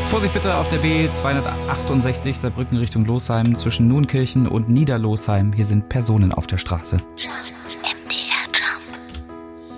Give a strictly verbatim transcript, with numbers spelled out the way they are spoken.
Vorsicht bitte auf der B zweihundertachtundsechzig Saarbrücken Richtung Losheim zwischen Nuenkirchen und Niederlosheim. Hier sind Personen auf der Straße.